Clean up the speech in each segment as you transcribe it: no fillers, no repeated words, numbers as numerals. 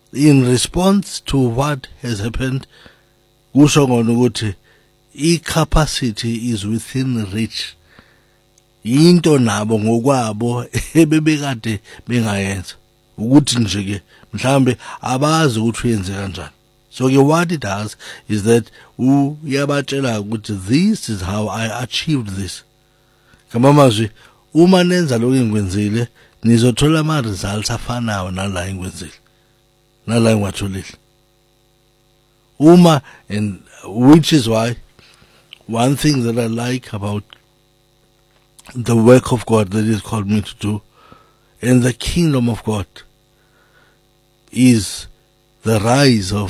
in response to what has happened, kusho ngona ukuthi i-capacity is within reach. Into nabo ngokwabo ebebekade bengayenza ukuthi nje ke mhlambe abazi ukuthi uyenze kanjani. So ke what it does is that uyabatshela ukuthi this is how I achieved this. Ngamazwi uma nenza lokho engikwenzile nizothola ama results afanayo nala engikwenzile nala engiwatholile. And which is why one thing that I like about the work of God that He's called me to do in the kingdom of God is the rise of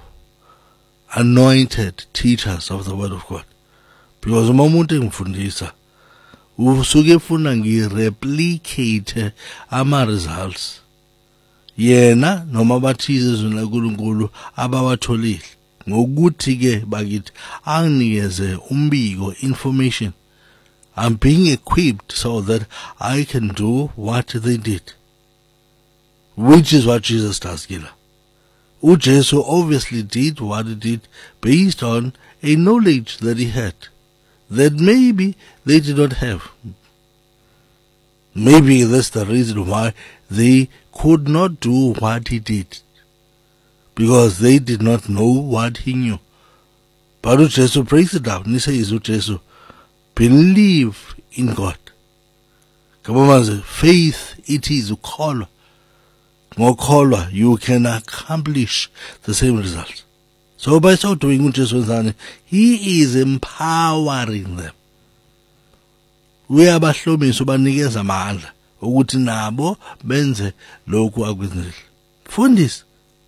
anointed teachers of the word of God. Because umuntu engifundisa usuke efuna ngireplicate ama results yena noma abathize ezweni laNkulunkulu abawatholile ngokuthi ke bakithi anginikeze umbiko information. I'm being equipped so that I can do what they did, which is what Jesus does. Jesus obviously did what he did based on a knowledge that he had that maybe they did not have. Maybe that's the reason why they could not do what he did, because they did not know what he knew. But Jesus breaks it down. He says, Jesus, believe in God. Faith, it is ukholwa. Ngokholwa, you can accomplish the same result. So by so doing, he is empowering them. Uyabahlomisa ubanikeza amandla ukuthi nabo benze lokhu akwenzile. Fundisa.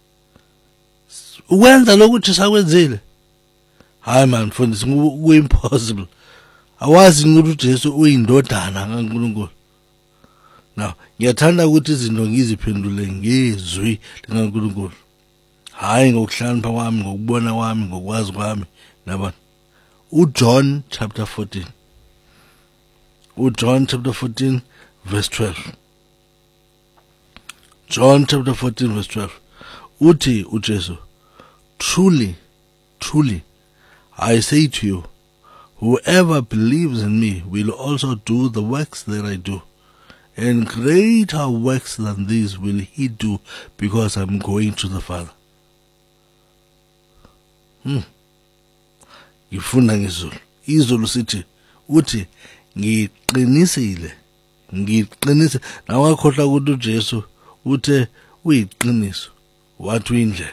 Ukwenza lokhu sakwenzile. Hayi man, fundisa ku impossible. Awazi ukuthi uJesu uyindodana kaNkulunkulu. Now, ngiyathanda ukuthi izinto ngiziphendule ngezwi likaNkulunkulu. Hayi ngokuhlanipha kwami, ngokubona kwami, ngokwazi kwami nabani. uJohn chapter 14. John chapter 14 verse 12. John chapter 14 verse 12. Uthi uJesu, truly, truly, I say to you, whoever believes in me will also do the works that I do, and greater works than these will he do, because I'm going to the Father. Ngifunda ngizulu. Izulu sithi uthi ngiqinisile. Nawakhohla ukuthi uJesu uthe uyiqiniso, wathi uyindlela.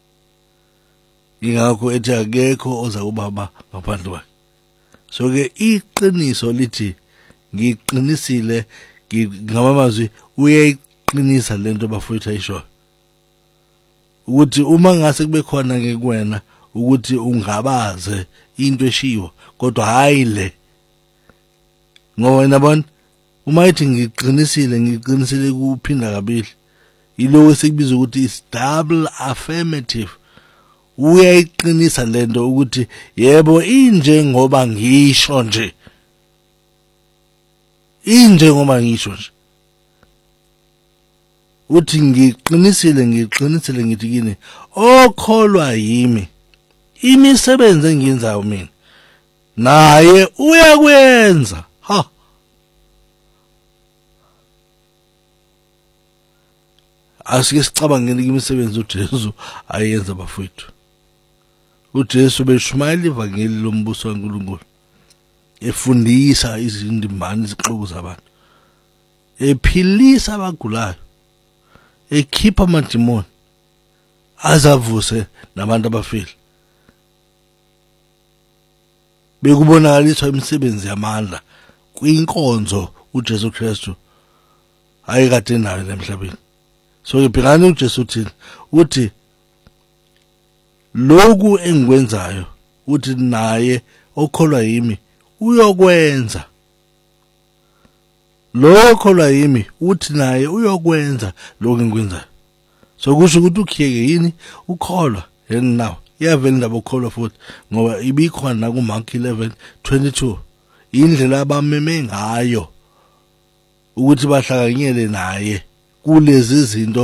Ingakho ethi akekho oza kubaba ngaphandle kwakhe. So ke iqiniso lithi ngiqinisile, ngamazwi uyayiqinisa lento bafowethu ayisho. Ukuthi uma ngase kube khona ngekuwena ukuthi ungabaze into eshiwo, kodwa hayi le. Ngoba nabona uma ethi ngiqinisile kuphinda kabili. Yilo esikubiza ukuthi is double affirmative. Uyayiqinisa lento ukuthi yebo inje ngoba ngisho nje. Inje ngoba ngisho nje. Uthi ngiqinisile ngithi kini okholwa yimi imisebenzi engiyenzayo mina naye uyakwenza. Asike sicabangele imisebenzi uJesu ayenza bafowethu. uJesu beshumayela ivangeli lombuso kaNkulunkulu, efundisa izindimani izixuku zabantu, ephilisa abagulayo, ekhipha amadimoni, azavuse nabantu abafile. Bekubonakaliswa imisebenzi yamandla kwinkonzo uJesu Kristu ayekade nayo emhlabeni. So ibhekani uJesu uthi lokhu engikwenzayo uthi naye okholwa yimi uyokwenza. Lo okholwa yimi uthi naye uyokwenza lokhu engikwenzayo. So kusho ukuthi ukhiyeke yini ukholwa and now iyavela indaba okholwa futhi ngoba ibikhona ku Mark 11:22 indlela abameme ngayo ukuthi bahlanganyele naye kulezi zinto